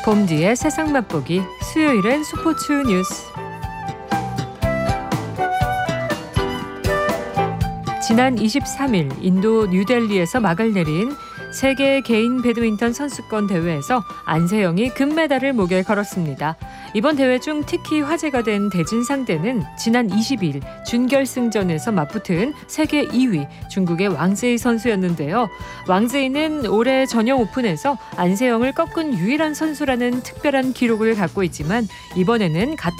봄디의 세상 맛보기 수요일엔 스포츠 뉴스. 지난 23일 인도 뉴델리에서 막을 내린 세계 개인 배드민턴 선수권 대회에서 안세영이 금메달을 목에 걸었습니다. 이번 대회 중 특히 화제가 된 대진 상대는 지난 20일 준결승전에서 맞붙은 세계 2위 중국의 왕제이 선수였는데요. 왕제이는 올해 전형 오픈에서 안세영을 꺾은 유일한 선수라는 특별한 기록을 갖고 있지만 이번에는 같은